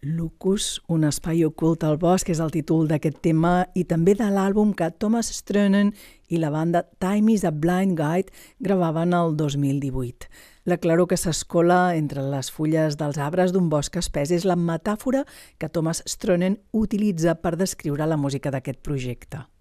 Lucus, un espai ocult al bosc, és el títol d'aquest tema i també de l'àlbum que Thomas Stroenen i la banda Time is a Blind Guide gravaven el 2018. La claror que s'escola entre les fulles dels arbres d'un bosc espès és la metàfora que Thomas Stroenen utilitza per descriure la música d'aquest projecte.